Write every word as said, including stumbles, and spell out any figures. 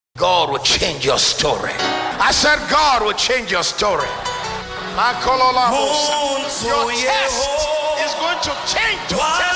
God will change your story. I said God will change your story. Your test is going to change today.